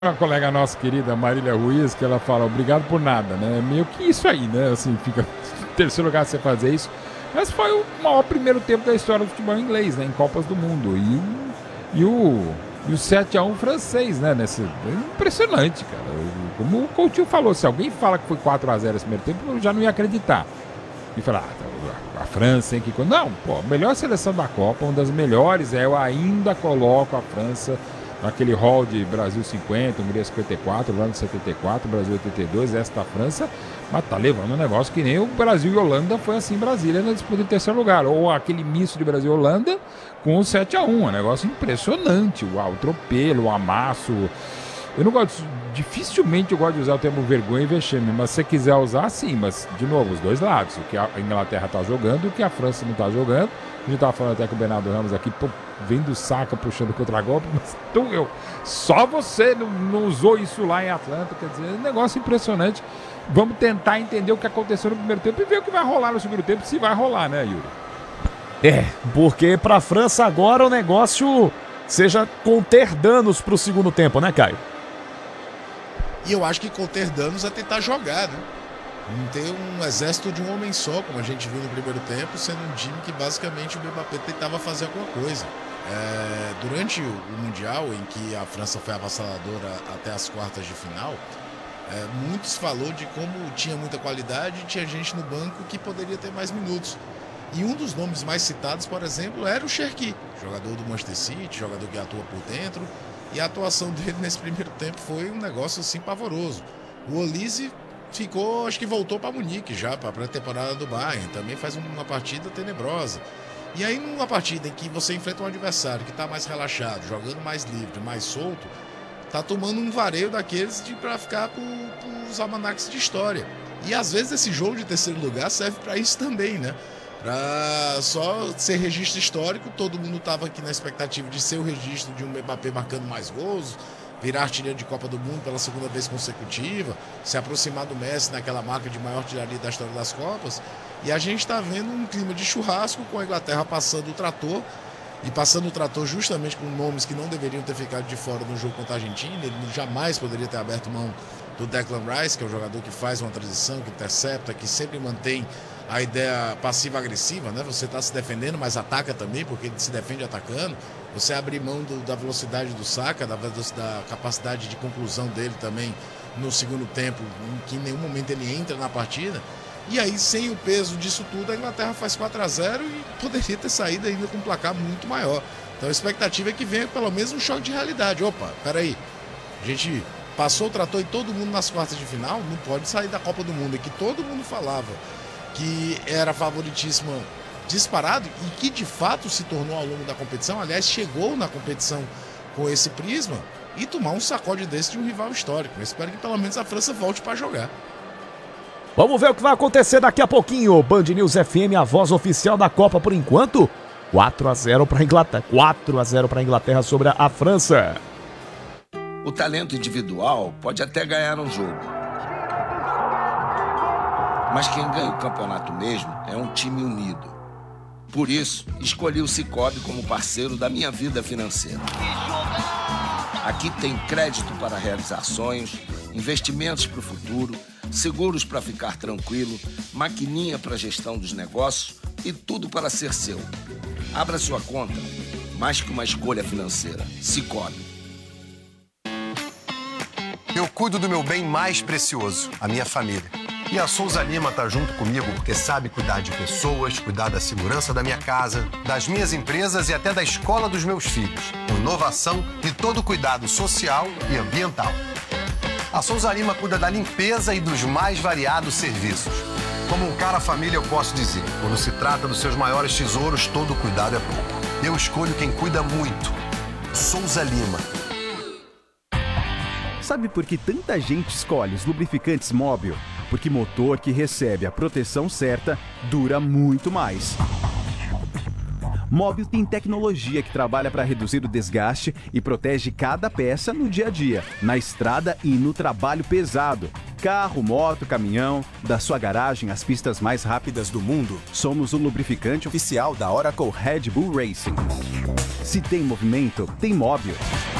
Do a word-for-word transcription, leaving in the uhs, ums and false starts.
Uma colega nossa querida, Marília Ruiz, que ela fala obrigado por nada, né? É meio que isso aí, né? Assim, fica em terceiro lugar você fazer isso. Mas foi o maior primeiro tempo da história do futebol inglês, né? Em Copas do Mundo. E o, e o, e o sete a um francês, né? Nesse, impressionante, cara. Como o Coutinho falou, se alguém fala que foi quatro a zero esse primeiro tempo, eu já não ia acreditar. E falar, ah, a França, hein? Que... Não, pô, a melhor seleção da Copa, uma das melhores, é, eu ainda coloco a França naquele hall de Brasil cinquenta, Hungria cinquenta e quatro, Holanda setenta e quatro, Brasil oitenta e dois, esta França, mas tá levando um negócio que nem o Brasil e Holanda foi assim em Brasília na disputa em terceiro lugar, ou aquele misto de Brasil e Holanda com o sete a um, um negócio impressionante, o atropelo, o amasso. Eu não gosto, dificilmente eu gosto de usar o termo vergonha e vexame, mas se você quiser usar, sim, mas de novo, os dois lados, o que a Inglaterra tá jogando e o que a França não tá jogando. A gente tava falando até com o Bernardo Ramos aqui, pô, vem do saca puxando contra-golpe, mas tu, eu, só você não, não usou isso lá em Atlanta, quer dizer, é um negócio impressionante. Vamos tentar entender o que aconteceu no primeiro tempo e ver o que vai rolar no segundo tempo, se vai rolar, né, Yuri? É, porque pra França agora o negócio seja conter danos pro segundo tempo, né, Caio? E eu acho que conter danos é tentar jogar, né? Não ter um exército de um homem só, como a gente viu no primeiro tempo, sendo um time que basicamente o Mbappé tentava fazer alguma coisa. É, durante o Mundial, em que a França foi avassaladora até as quartas de final, é, muitos falou de como tinha muita qualidade e tinha gente no banco que poderia ter mais minutos. E um dos nomes mais citados, por exemplo, era o Cherki, jogador do Manchester City, jogador que atua por dentro, e a atuação dele nesse primeiro tempo foi um negócio assim pavoroso. O Olise ficou, acho que voltou para Munique já, para a pré-temporada do Bayern, também faz uma partida tenebrosa. E aí numa partida em que você enfrenta um adversário que está mais relaxado, jogando mais livre, mais solto, tá tomando um vareio daqueles de para ficar para os almanaques de história. E às vezes esse jogo de terceiro lugar serve para isso também, né? Para só ser registro histórico, todo mundo estava aqui na expectativa de ser o registro de um Mbappé marcando mais gols, virar artilheiro de Copa do Mundo pela segunda vez consecutiva, se aproximar do Messi naquela marca de maior artilharia da história das Copas. E a gente está vendo um clima de churrasco com a Inglaterra passando o trator, e passando o trator justamente com nomes que não deveriam ter ficado de fora no jogo contra a Argentina. Ele jamais poderia ter aberto mão do Declan Rice, que é um jogador que faz uma transição, que intercepta, que sempre mantém a ideia passiva-agressiva, né? Você está se defendendo, mas ataca também, porque ele se defende atacando. Você abre mão do, da velocidade do Saka, da, da capacidade de conclusão dele também no segundo tempo, em que em nenhum momento ele entra na partida. E aí, sem o peso disso tudo, a Inglaterra faz quatro a zero e poderia ter saído ainda com um placar muito maior. Então a expectativa é que venha pelo menos um choque de realidade. Opa, peraí, a gente passou o trator em todo mundo nas quartas de final, não pode sair da Copa do Mundo, é que todo mundo falava que era favoritíssima disparado e que de fato se tornou ao longo da competição, aliás, chegou na competição com esse prisma e tomar um sacode desse de um rival histórico. Eu espero que pelo menos a França volte para jogar. Vamos ver o que vai acontecer daqui a pouquinho. Band News F M, a voz oficial da Copa por enquanto. quatro a zero para a Inglaterra. quatro a zero para a Inglaterra sobre a França. O talento individual pode até ganhar um jogo, mas quem ganha o campeonato mesmo é um time unido. Por isso, escolhi o Sicoob como parceiro da minha vida financeira. Aqui tem crédito para realizar sonhos, investimentos para o futuro, seguros para ficar tranquilo, maquininha para gestão dos negócios e tudo para ser seu. Abra sua conta, mais que uma escolha financeira. Sicoob. Eu cuido do meu bem mais precioso, a minha família. E a Souza Lima tá junto comigo porque sabe cuidar de pessoas, cuidar da segurança da minha casa, das minhas empresas e até da escola dos meus filhos, com inovação e todo o cuidado social e ambiental. A Souza Lima cuida da limpeza e dos mais variados serviços. Como um cara família, eu posso dizer, quando se trata dos seus maiores tesouros, todo cuidado é pouco. Eu escolho quem cuida muito. Souza Lima. Sabe por que tanta gente escolhe os lubrificantes Móbil? Porque motor que recebe a proteção certa dura muito mais. Móbil tem tecnologia que trabalha para reduzir o desgaste e protege cada peça no dia a dia, na estrada e no trabalho pesado. Carro, moto, caminhão, da sua garagem às pistas mais rápidas do mundo, somos o lubrificante oficial da Oracle Red Bull Racing. Se tem movimento, tem Móbil.